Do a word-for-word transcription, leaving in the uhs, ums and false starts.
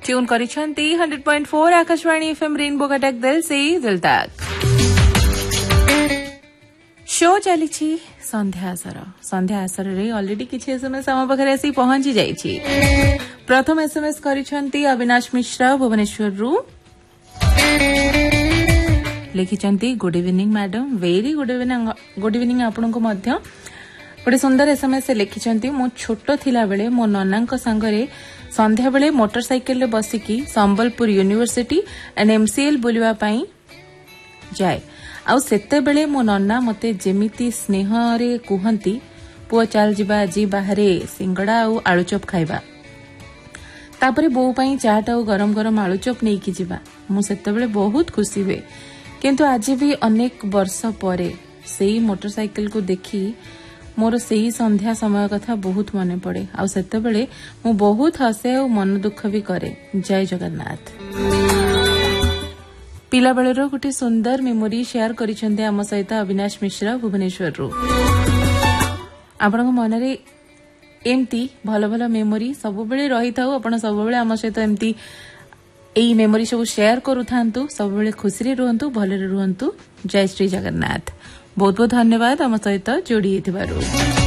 Tune करिछंती hundred point four Akashvani FM rainbow Cuttack दिल से दिल तक शो चली संध्या आसर संध्या आसर रे ऑलरेडी किछि एसएमएस हम पाखरे आसी पहुंची जाइछि। प्रथम एसएमएस करिछंती अविनाश मिश्रा भुवनेश्वर रु लिखिछंती good evening madam very good evening good evening आपनको मध्य गोटे सुंदर एसएमएस लिखिछंती मो छोटो थिला बेले मो नन्नांक संगरे संध्या बेले मोटरसाइकिल रे बसिकी संबलपुर यूनिवर्सिटी एंड एमसीएल बुलिवा पई जाए आउ सेते बेले मो नन्ना मते जेमिति स्नेह रे कुहंती पुओ चाल जिबा जी बाहरे सिंगड़ा आउ आलुचप खाइबा तापरे बो पई चाट आउ गरम गरम आलुचप नेकी जिबा मु सेते बेले बहुत खुशी हुए किंतु आज भी अनेक वर्ष परे सेही मोटरसाइकिल को देखी मोर सेही संध्या समय कथा बहुत मने पड़े आउ सेते बेले मु बहुत हसे और मन दुख भी करे। जय जगन्नाथ। पिला बेलर गोटे सुंदर मेमोरी शेयर करिसेंते आम सहित अविनाश मिश्रा भुवनेश्वर रु आपण मन रे एमती भल भल मेमोरी सब बेले रही थाउ आपण सब बेले आम सहित एमती एई मेमोरी सब शेयर करू थांतु सब बेले खुशी रे रहंतु भले रे रहंतु। जय श्री जगन्नाथ। बहुत बहुत धन्यवाद आम सहित जोड़ी हेतिबारु।